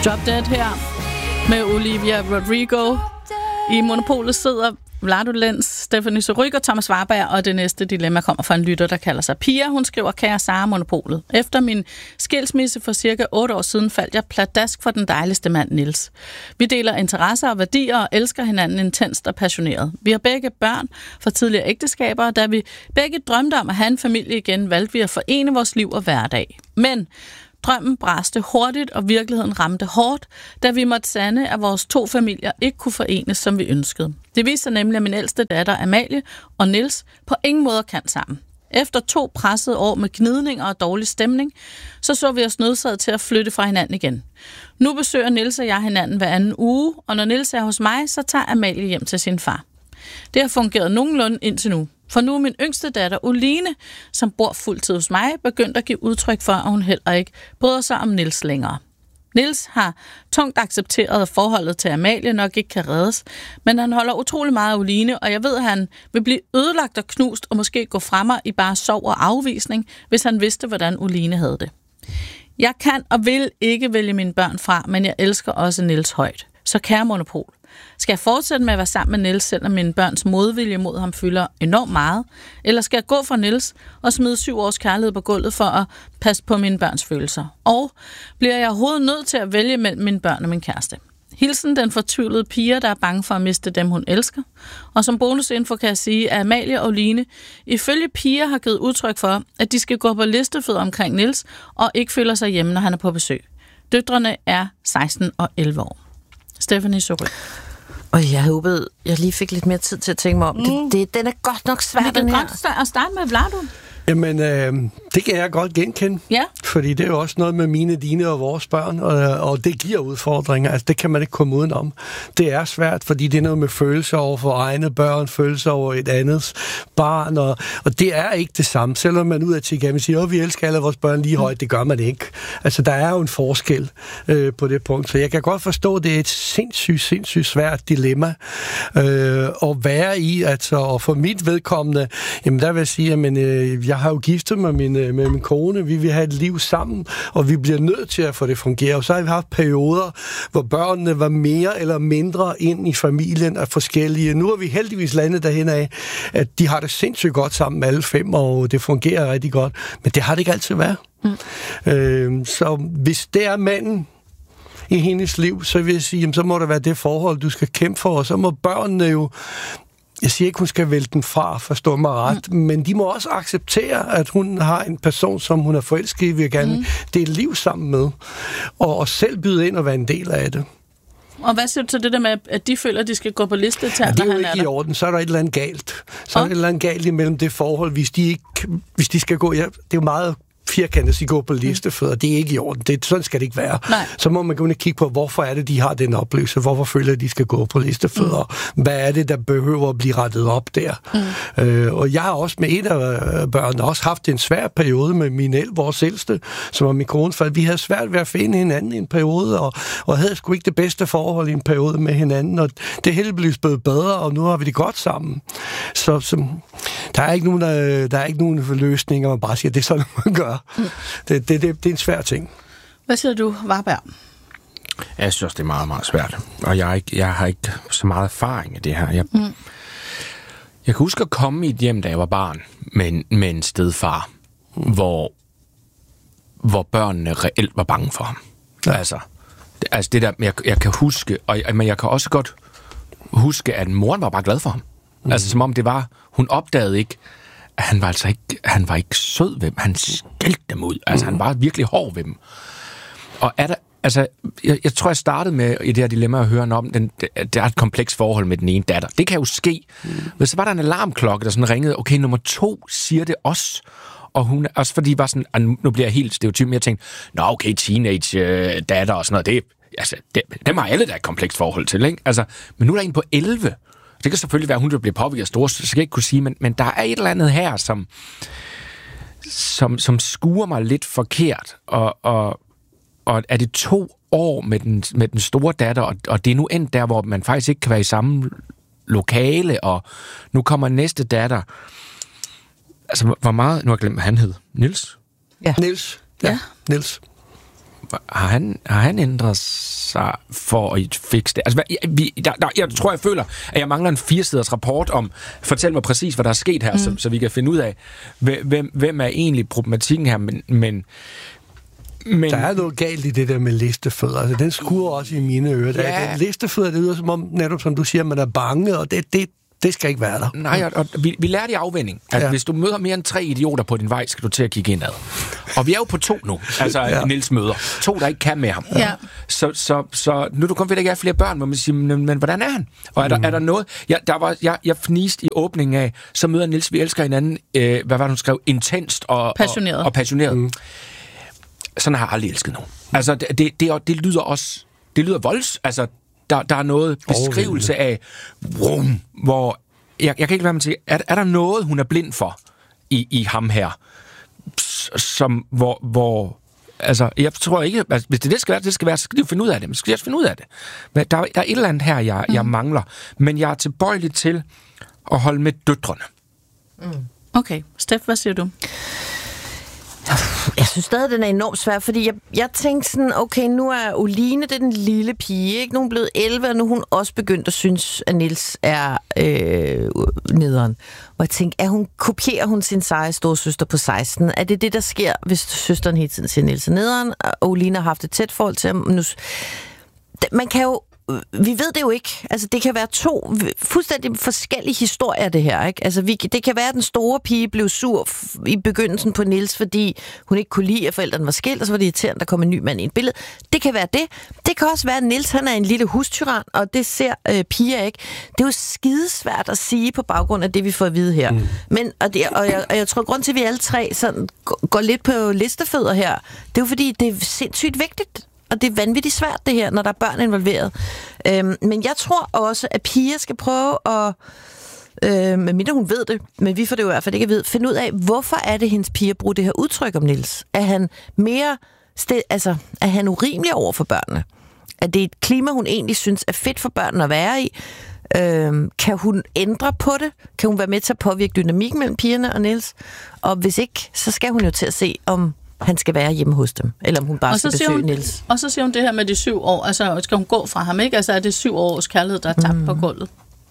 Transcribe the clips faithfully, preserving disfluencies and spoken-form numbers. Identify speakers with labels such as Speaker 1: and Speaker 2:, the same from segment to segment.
Speaker 1: Drop Dead her med Olivia Rodrigo. I Monopolet sidder Vlado Lenz, Stephanie Surrugue og Thomas Warberg, og det næste dilemma kommer fra en lytter, der kalder sig Pia. Hun skriver, kære Sara, Monopolet. Efter min skilsmisse for cirka otte år siden faldt jeg pladask for den dejligste mand, Niels. Vi deler interesser og værdier og elsker hinanden intenst og passioneret. Vi har begge børn fra tidligere ægteskaber, og da vi begge drømte om at have en familie igen, valgte vi at forene vores liv og hverdag. Men drømmen braste hurtigt, og virkeligheden ramte hårdt, da vi måtte sande, at vores to familier ikke kunne forenes, som vi ønskede. Det viste sig nemlig, at min ældste datter Amalie og Niels på ingen måde kan sammen. Efter to pressede år med gnidninger og dårlig stemning, så så vi os nødsaget til at flytte fra hinanden igen. Nu besøger Niels og jeg hinanden hver anden uge, og når Niels er hos mig, så tager Amalie hjem til sin far. Det har fungeret nogenlunde indtil nu. For nu er min yngste datter, Oline, som bor fuldtid hos mig, begyndt at give udtryk for, at hun heller ikke bryder sig om Niels længere. Niels har tungt accepteret, at forholdet til Amalie nok ikke kan reddes, men han holder utrolig meget af Oline, og jeg ved, at han vil blive ødelagt og knust og måske gå fra mig i bare sorg og afvisning, hvis han vidste, hvordan Oline havde det. Jeg kan og vil ikke vælge mine børn fra, men jeg elsker også Niels højt. Så kære Monopol, skal jeg fortsætte med at være sammen med Niels, selvom mine børns modvilje mod ham fylder enormt meget? Eller skal jeg gå fra Niels og smide syv års kærlighed på gulvet for at passe på mine børns følelser? Og bliver jeg overhovedet nødt til at vælge mellem mine børn og min kæreste? Hilsen den fortvivlede Pia, der er bange for at miste dem, hun elsker. Og som bonusinfo kan jeg sige, at Amalie og Line ifølge Pia har givet udtryk for, at de skal gå på listefødder omkring Niels og ikke føler sig hjemme, når han er på besøg. Døtrene er seksten og elleve år. Stephanie Surrugue.
Speaker 2: Og jeg håbede, jeg lige fik lidt mere tid til at tænke mig om. Mm. Det, det, den er godt nok svær, den her.
Speaker 1: Det er godt at starte med Vlado.
Speaker 3: Jamen, øh, det kan jeg godt genkende.
Speaker 1: Ja.
Speaker 3: Fordi det er jo også noget med mine, dine og vores børn, og, og det giver udfordringer. Altså, det kan man ikke komme udenom. Det er svært, fordi det er noget med følelser over for egne børn, følelser over et andet barn, og, og det er ikke det samme. Selvom man ud af til kan man sige, at vi elsker alle vores børn lige højt, det gør man ikke. Altså, der er jo en forskel øh, på det punkt. Så jeg kan godt forstå, at det er et sindssygt, sindssygt svært dilemma øh, at være i. Altså, og for mit vedkommende, jamen der vil jeg sige, at men, øh, jeg har jo giftet mig med min, med min kone. Vi vil have et liv sammen, og vi bliver nødt til at få det fungere. Og så har vi haft perioder, hvor børnene var mere eller mindre ind i familien af forskellige. Nu er vi heldigvis landet derhen af, at de har det sindssygt godt sammen alle fem, og det fungerer rigtig godt. Men det har det ikke altid været. Mm. Øh, så hvis det er manden i hendes liv, så vil jeg sige, jamen, så må der være det forhold, du skal kæmpe for, og så må børnene jo. Jeg siger ikke, hun skal vælge den fra, forstå mig ret, mm. men de må også acceptere, at hun har en person, som hun er forelsket i, vil gerne mm. dele liv sammen med, og, og selv byde ind og være en del af det.
Speaker 1: Og hvad siger du til det der med, at de føler, at de skal gå på liste til,
Speaker 3: ja, det er jo
Speaker 1: han
Speaker 3: ikke
Speaker 1: er
Speaker 3: i orden. Så er der et eller andet galt. Så er der et eller andet galt imellem det forhold, hvis de, ikke, hvis de skal gå. Ja, det er jo meget firkantet, de går på listefødder. Det er ikke i orden. Det, sådan skal det ikke være. Nej. Så må man gå ind og kigge på, hvorfor er det, de har den oplevelse? Hvorfor føler de skal gå på listefødder? Mm. Hvad er det, der behøver at blive rettet op der? Mm. Øh, og jeg har også med et af børnene også haft en svær periode med min el, vores ældste, som var min kone, for vi havde svært ved at finde hinanden i en periode, og, og havde sgu ikke det bedste forhold i en periode med hinanden, og det hele blev blevet bedre, og nu har vi det godt sammen. Så, så der er ikke nogen, der, der er ikke nogen løsninger, man bare siger, det er sådan, man gør. Mm. Det, det, det, det er en svær ting.
Speaker 1: Hvad siger du, Warberg?
Speaker 4: Jeg synes, det er meget, meget svært. Og jeg, er ikke, jeg har ikke så meget erfaring i det her. Jeg, mm. jeg kan huske at komme i et hjem, da jeg var barn, med en, med en stedfar, mm. hvor, hvor børnene reelt var bange for ham. Ja. Altså, det, altså det der, jeg, jeg kan huske, og jeg, men jeg kan også godt huske, at moren var bare glad for ham. Mm. Altså som om det var, hun opdagede ikke, han var altså ikke, han var ikke sød ved dem. Han skældte dem ud. Altså, mm. han var virkelig hård ved dem. Og er der, altså, jeg, jeg tror, jeg startede med i det her dilemma at høre om, den, det, der er et kompleks forhold med den ene datter. Det kan jo ske. Mm. Men så var der en alarmklokke, der sådan ringede, okay, nummer to siger det også. Og hun, også fordi var sådan, nu bliver jeg helt stereotyp, men jeg tænkte, nå, okay, teenage-datter og sådan noget, det, altså, det, dem har alle der et komplekst forhold til, ikke? Altså, men nu er der en på elleve. Det kan selvfølgelig være, at hun bliver påvirket af store, så skal jeg ikke kunne sige, men, men der er et eller andet her, som, som, som skuer mig lidt forkert, og, og, og er det to år med den, med den store datter, og, og det er nu endt der, hvor man faktisk ikke kan være i samme lokale, og nu kommer næste datter. Altså, hvor meget, nu har jeg glemt, hvad han hed. Niels?
Speaker 3: Ja. Niels. Ja, ja. Niels.
Speaker 4: har han, har han ændret sig for at fikse det? Altså, hvad, vi, der, der, jeg tror, jeg føler, at jeg mangler en fire-siders rapport om, fortæl mig præcis, hvad der er sket her, mm. så, så vi kan finde ud af, hvem, hvem er egentlig problematikken her, men... men Men,
Speaker 3: der er noget galt i det der med listefødder. Altså, den skuer også i mine ører. Der
Speaker 4: ja.
Speaker 3: er listefødder, det lyder som om, netop som du siger, man er bange, og det, det, det skal ikke være der.
Speaker 4: Nej, og, og vi, vi lærte i afvinding, at
Speaker 3: ja.
Speaker 4: hvis du møder mere end tre idioter på din vej, skal du til at kigge indad. Og vi er jo på to nu, altså ja. Niels møder. To, der ikke kan med ham.
Speaker 1: Ja.
Speaker 4: Så, så, så nu du kom ved, at der ikke er flere børn, hvor man siger, men, men hvordan er han? Og er der, mm. er der noget... Jeg, der var, jeg, jeg fniste i åbningen af, så møder Niels, vi elsker hinanden, øh, hvad var det, hun skrev? Intenst og passioneret. Og, og passioneret. Mm. Sådan har jeg aldrig elsket nogen. Altså, det, det, det, det lyder også... Det lyder volds. Altså, der, der er noget beskrivelse af... Vrum, hvor... Jeg, jeg kan ikke være med til... Er, er der noget, hun er blind for i, i ham her? Som... Hvor... hvor altså, jeg tror ikke... Altså, hvis det, det skal være, det skal være, så skal de jo finde ud af det. Men så skal de også finde ud af det. Men der, der er et eller andet her, jeg, mm. jeg mangler. Men jeg er tilbøjelig til at holde med døtrene.
Speaker 1: Mm. Okay. Steff, hvad siger du?
Speaker 2: Jeg synes stadig, den er enormt svær, fordi jeg, jeg tænkte sådan, okay, nu er Oline, det er den lille pige, ikke? Nu er hun blevet elleve, og nu er hun også begyndt at synes, at Niels er øh, nederen. Og jeg tænkte, er hun, kopierer hun sin seje storesøster på seksten? Er det det, der sker, hvis søsteren hele tiden siger, Niels er nederen, og Oline har haft et tæt forhold til ham? Nu, man kan jo vi ved det jo ikke. Altså, det kan være to fuldstændig forskellige historier, det her, ikke? Altså, vi, det kan være, at den store pige blev sur f- i begyndelsen på Niels, fordi hun ikke kunne lide, at forældrene var skilt, og så var det irriterende, der kom en ny mand i et billede. Det kan være det. Det kan også være, at Niels, han er en lille hustyran, og det ser øh, piger ikke. Det er jo skidesvært at sige på baggrund af det, vi får at vide her. Mm. Men, og, det, og, jeg, og jeg tror, grund til, at vi alle tre sådan, går lidt på listefødder her, det er jo fordi, det er sindssygt vigtigt. Og det er vanvittigt svært, det her, når der er børn involveret. Øhm, men jeg tror også, at piger skal prøve at, øh, medmindre hun ved det, men vi får det jo i hvert fald ikke at vide, finde ud af, hvorfor er det, hendes piger bruger det her udtryk om Niels? Er han mere, sted, altså, er han urimelig over for børnene? Er det et klima, hun egentlig synes er fedt for børnene at være i? Øhm, kan hun ændre på det? Kan hun være med til at påvirke dynamikken mellem pigerne og Niels? Og hvis ikke, så skal hun jo til at se, om han skal være hjemme hos dem, eller om hun bare skal besøge hun, Niels.
Speaker 1: Og så siger hun det her med de syv år, altså skal hun gå fra ham, ikke? Altså er det syv års kærlighed, der er tabt mm. på gulvet?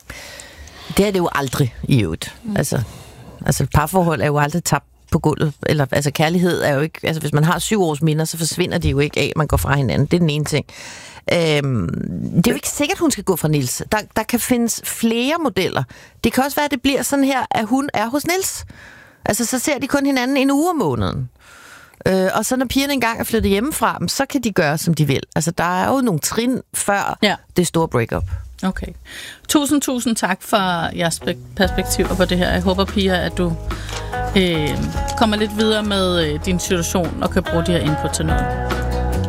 Speaker 2: Det er det jo aldrig i øvrigt. Mm. Altså, altså parforhold er jo aldrig tabt på gulvet, eller altså kærlighed er jo ikke, altså hvis man har syv års minder, så forsvinder de jo ikke af, man går fra hinanden. Det er den ene ting. Øhm, det er jo ikke sikkert, hun skal gå fra Niels. Der, der kan findes flere modeller. Det kan også være, at det bliver sådan her, at hun er hos Niels. Altså så ser de kun hinanden en uge om måneden. Øh, og så når pigerne engang er flyttet hjemmefra dem, så kan de gøre, som de vil. Altså, der er jo nogle trin før ja. det store breakup.
Speaker 1: Okay. Tusind, tusind tak for jeres perspektiver på det her. Jeg håber, Pia, at du øh, kommer lidt videre med øh, din situation og kan bruge de her input til noget.